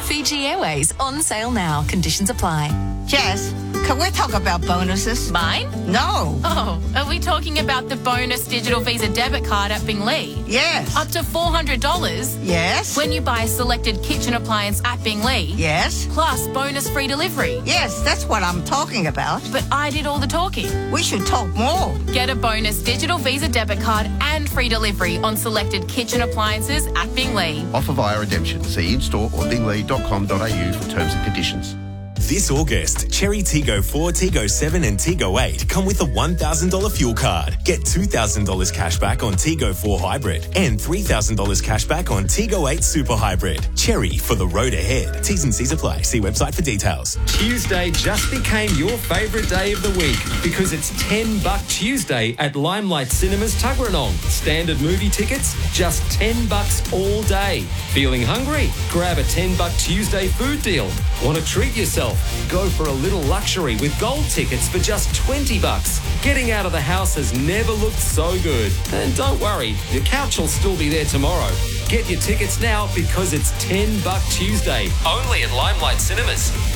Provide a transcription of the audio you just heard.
Fiji Airways on sale now. Conditions apply. Jess, can we talk about bonuses? Mine? No. Oh, are we talking about the bonus digital Visa debit card at Binglee? Yes. Up to $400? Yes. When you buy a selected kitchen appliance at Binglee? Yes. Plus bonus free delivery? Yes, that's what I'm talking about. But I did all the talking. We should talk more. Get a bonus digital Visa debit card and free delivery on selected kitchen appliances at Binglee. Offer via redemption. See in-store or binglee.com.au for terms and conditions. This August, Cherry Tiggo 4, Tiggo 7 and Tiggo 8 come with a $1,000 fuel card. Get $2,000 cash back on Tiggo 4 Hybrid and $3,000 cash back on Tiggo 8 Super Hybrid. Cherry for the road ahead. T's and C's apply. See website for details. Tuesday just became your favourite day of the week because it's $10 Tuesday at Limelight Cinemas Tuggeranong. Standard movie tickets, just $10 all day. Feeling hungry? Grab a $10 Tuesday food deal. Want to treat yourself? Go for a little luxury with gold tickets for just $20. Getting out of the house has never looked so good. And don't worry, your couch will still be there tomorrow. Get your tickets now because it's $10 Tuesday, only at Limelight Cinemas.